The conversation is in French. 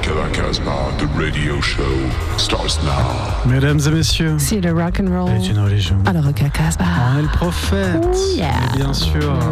Rock à la Casbah, the radio show starts now. Mesdames et messieurs, si le rock and roll est une religion. à la Rock à Casbah. On est le prophète. Oh yeah. Et bien sûr,